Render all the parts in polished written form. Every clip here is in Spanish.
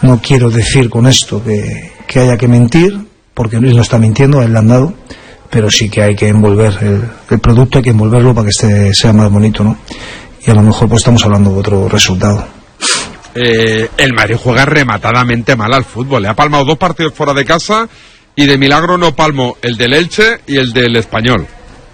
No quiero decir con esto que haya que mentir, porque él no está mintiendo, él le han dado, pero sí que hay que envolver el producto, hay que envolverlo para que sea más bonito, ¿no? Y a lo mejor pues estamos hablando de otro resultado. El Madrid juega rematadamente mal al fútbol. Le ha palmado 2 partidos fuera de casa y de milagro no palmó el del Elche y el del Español.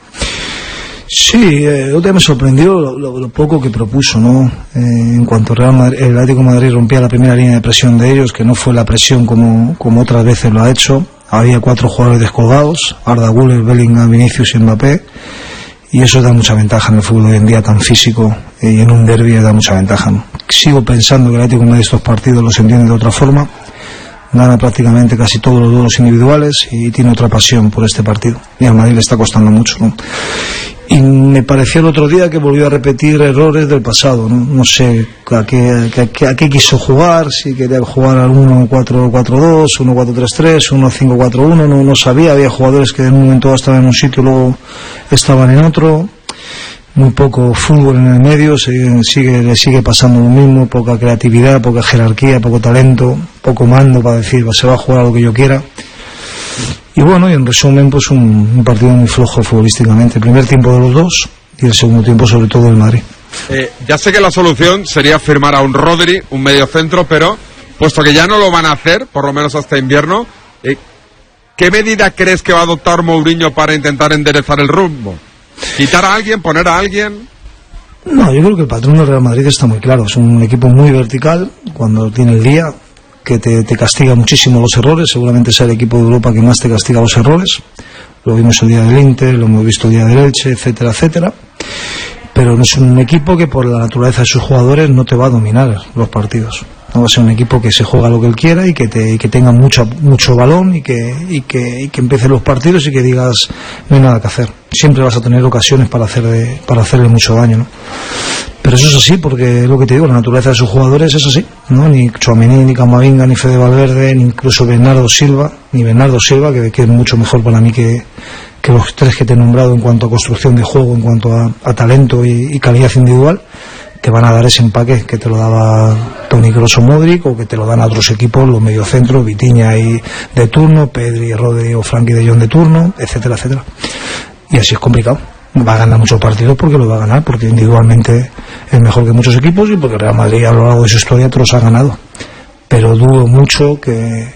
Sí, otro día me sorprendió lo poco que propuso, ¿no? En cuanto el Atlético de Madrid rompía la primera línea de presión de ellos, que no fue la presión como otras veces lo ha hecho. Había 4 jugadores descolgados, Arda Güler, Bellingham, Vinicius y Mbappé, y eso da mucha ventaja en el fútbol hoy en día tan físico, y en un derbi da mucha ventaja, ¿no? Sigo pensando que el Atlético de Madrid estos partidos los entiende de otra forma, gana prácticamente casi todos los duelos individuales y tiene otra pasión por este partido, y al Madrid le está costando mucho, ¿no? Y me pareció el otro día que volvió a repetir errores del pasado, ¿no? No sé a qué quiso jugar, si quería jugar al 1-4-4-2, 1-4-3-3, 1-5-4-1, no sabía. Había jugadores que en un momento estaban en un sitio y luego estaban en otro. Muy poco fútbol en el medio, le sigue pasando lo mismo, poca creatividad, poca jerarquía, poco talento, poco mando para decir, se va a jugar a lo que yo quiera. Y bueno, y en resumen, pues un partido muy flojo futbolísticamente. El primer tiempo de los dos y el segundo tiempo sobre todo del Madrid. Ya sé que la solución sería firmar a un Rodri, un mediocentro, pero puesto que ya no lo van a hacer, por lo menos hasta invierno, ¿qué medida crees que va a adoptar Mourinho para intentar enderezar el rumbo? ¿Quitar a alguien, poner a alguien? No, yo creo que el patrón del Real Madrid está muy claro. Es un equipo muy vertical cuando tiene el día, que te castiga muchísimo los errores. Seguramente sea el equipo de Europa que más te castiga los errores. Lo vimos el día del Inter, lo hemos visto el día del Elche, etcétera, etcétera. Pero no es un equipo que por la naturaleza de sus jugadores no te va a dominar los partidos. No va a ser un equipo que se juega lo que él quiera y que tenga mucho balón y que empiece los partidos y que digas no hay nada que hacer. Siempre vas a tener ocasiones para hacerle mucho daño, ¿no? Pero eso es así, porque lo que te digo, la naturaleza de sus jugadores es así, ¿no? Ni Tchouaméni, ni Camavinga, ni Fede Valverde, ni incluso Bernardo Silva, que es mucho mejor para mí que los 3 que te he nombrado en cuanto a construcción de juego, en cuanto a talento y calidad individual, te van a dar ese empaque que te lo daba Toni Kroos o Modric, o que te lo dan a otros equipos, los mediocentros, Vitinha y de turno, Pedri, Rodri o Frenkie de Jong de turno, etcétera, etcétera. Y así es complicado. Va a ganar muchos partidos porque lo va a ganar, porque individualmente es mejor que muchos equipos y porque Real Madrid a lo largo de su historia te los ha ganado. Pero dudo mucho que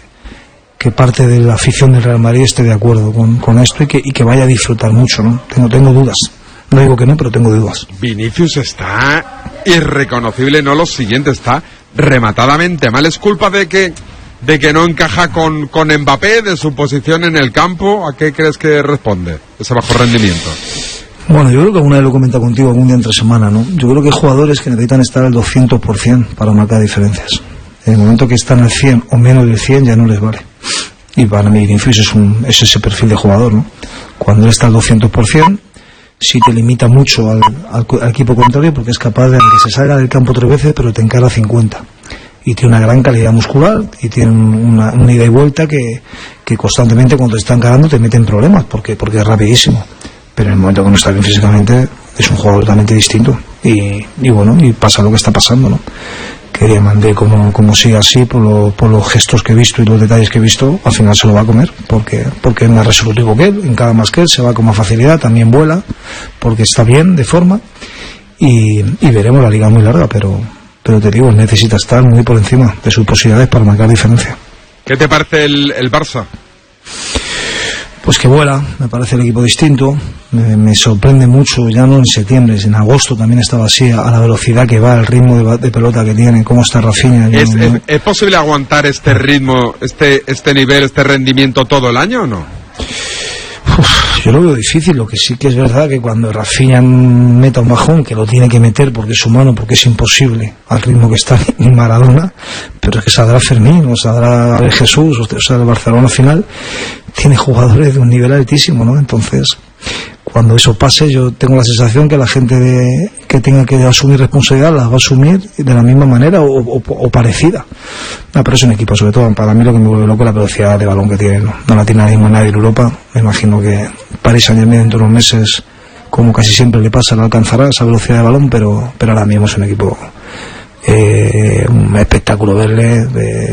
parte de la afición del Real Madrid esté de acuerdo con esto y que vaya a disfrutar mucho, ¿no? Tengo dudas. No digo que no, pero tengo dudas. Vinicius está irreconocible, no lo siguiente, está rematadamente mal. ¿Es culpa de que no encaja con Mbappé, de su posición en el campo? ¿A qué crees que responde ese bajo rendimiento? Bueno, yo creo que alguna vez lo he comentado contigo algún día entre semana, ¿no? Yo creo que hay jugadores que necesitan estar al 200% para marcar diferencias. En el momento que están al 100 o menos del 100 ya no les vale. Y para mí Vinicius es ese perfil de jugador, ¿no? Cuando él está al 200%, sí te limita mucho al equipo contrario, porque es capaz de, aunque se salga del campo 3 veces, pero te encara 50. Y tiene una gran calidad muscular y tiene una ida y vuelta que constantemente cuando te están encarando te meten problemas, porque es rapidísimo. Pero en el momento que no está bien físicamente es un jugador totalmente distinto. Y bueno, y pasa lo que está pasando, ¿no? Que Diamandé, como sigue así, por los gestos que he visto y los detalles que he visto, al final se lo va a comer, porque es más resolutivo que él, encara más que él, se va con más facilidad, también vuela, porque está bien de forma, y veremos la liga muy larga, pero te digo, necesita estar muy por encima de sus posibilidades para marcar diferencia. ¿Qué te parece el Barça? Pues que vuela, me parece el equipo distinto, me sorprende mucho, ya no en septiembre, en agosto también estaba así, a la velocidad que va, el ritmo de pelota que tiene, cómo está Rafinha. ¿Es posible aguantar este ritmo, este nivel, este rendimiento todo el año o no? Yo lo veo difícil. Lo que sí que es verdad que cuando Rafinha meta un bajón, que lo tiene que meter porque es humano, porque es imposible al ritmo que está en Maradona, pero es que saldrá Fermín o saldrá Jesús, o sea, el Barcelona final tiene jugadores de un nivel altísimo, ¿no? Entonces, cuando eso pase, yo tengo la sensación que la gente que tenga que asumir responsabilidad las va a asumir de la misma manera o parecida. No, pero es un equipo, sobre todo para mí lo que me vuelve loco es la velocidad de balón que tiene, no la tiene nadie en Europa. Me imagino que Paris Saint-Germain dentro de unos meses, como casi siempre le pasa, no alcanzará esa velocidad de balón, pero ahora mismo es un equipo un espectáculo verle.